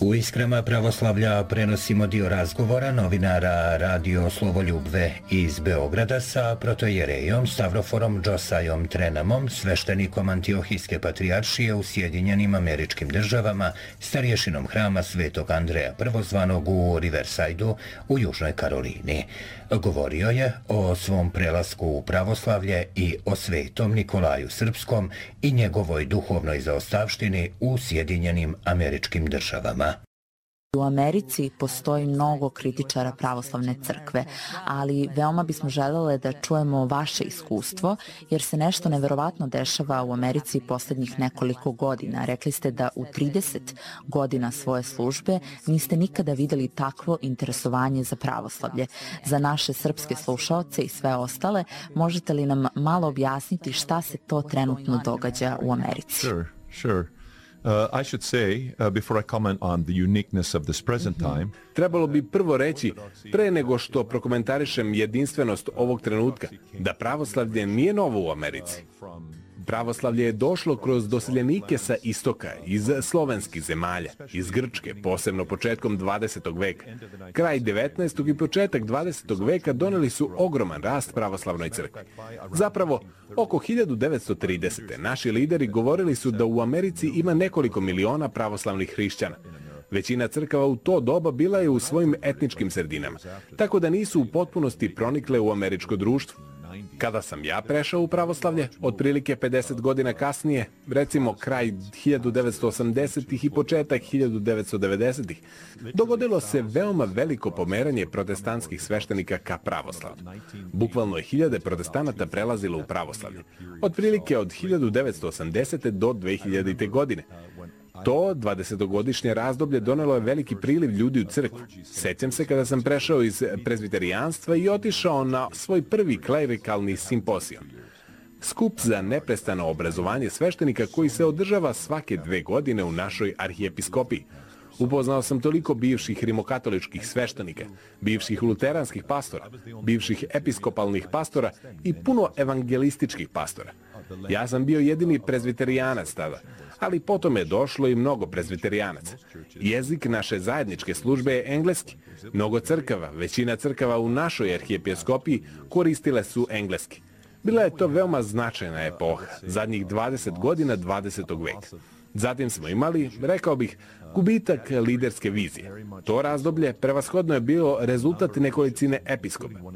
U Iskrama pravoslavlja prenosimo dio razgovora novinara Radio Slovoljubve iz Beograda sa protojerejom Stavroforom Džosajom Trenamom, sveštenikom Antiohijske patrijaršije u Sjedinjenim Američkim Državama, starješinom hrama Svetog Andreja prvozvanog u Riverside-u u Južnoj Karolini. Govorio je o svom prelasku u pravoslavlje i o Svetom Nikolaju Srpskom i njegovoj duhovnoj zaostavštini u Sjedinjenim Američkim Državama. U Americi postoji mnogo kritičara pravoslavne crkve, ali veoma bismo želele da čujemo vaše iskustvo, jer se nešto neverovatno dešava u Americi posljednjih nekoliko godina. Rekli ste da u 30 godina svoje službe niste nikada vidjeli takvo interesovanje za pravoslavlje. Za naše srpske slušaoce i sve ostale, možete li nam malo objasniti šta se to trenutno događa u Americi? Sure. I should say, before I comment on the uniqueness of this present time, trebalo bi prvo reći, pre nego što prokomentarišem jedinstvenost ovog trenutka, da pravoslavlje nije novo u Americi. Pravoslavlje je došlo kroz doseljenike sa istoka, iz slovenskih zemalja, iz Grčke, posebno početkom 20. veka. Kraj 19. i početak 20. veka doneli su ogroman rast pravoslavnoj crkvi. Zapravo, oko 1930. naši lideri govorili su da u Americi ima nekoliko miliona pravoslavnih hrišćana. Većina crkava u to doba bila je u svojim etničkim sredinama, tako da nisu u potpunosti pronikle u američko društvo. Kada sam ja prešao u pravoslavlje, otprilike 50 godina kasnije, recimo kraj 1980-ih i početak 1990-ih, dogodilo se veoma veliko pomeranje protestantskih sveštenika ka pravoslavlju. Bukvalno je hiljade protestanata prelazilo u pravoslavlje, otprilike od 1980. do 2000. godine. To 20-godišnje razdoblje donelo je veliki priliv ljudi u crkvu. Sećam se kada sam prešao iz prezbiterijanstva i otišao na svoj prvi klerikalni simpozion. Skup za neprestano obrazovanje sveštenika koji se održava svake 2 godine u našoj arhijepiskopiji. Upoznao sam toliko bivših rimokatoličkih sveštenika, bivših luteranskih pastora, bivših episkopalnih pastora i puno evangelističkih pastora. Ja sam bio jedini prezbiterijanac tada, ali potom je došlo i mnogo prezbiterijanaca. Jezik naše zajedničke službe je engleski. Mnogo crkava, većina crkava u našoj arhijepiskopiji koristile su engleski. Bila je to veoma značajna epoha, zadnjih 20 godina 20. veka. Zatim smo imali, rekao bih, gubitak liderske vizije. To razdoblje prevashodno je bilo rezultat nekolicine episkopa.